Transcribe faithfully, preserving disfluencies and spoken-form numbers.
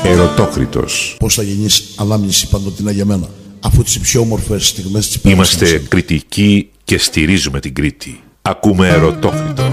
Ερωτόκριτος. Πώς θα γεννήσει ανάμνηση παντοτινά για μένα, αφού τις πιο όμορφες στιγμές της Είμαστε κριτικοί και στηρίζουμε την Κρήτη. Ακούμε Ερωτόκριτο.